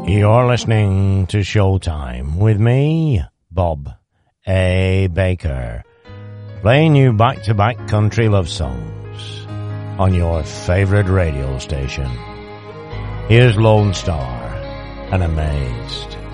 You're listening to Showtime with me, Bob A. Baker, playing you back-to-back country love songs on your favorite radio station. Here's Lone Star and Amazed.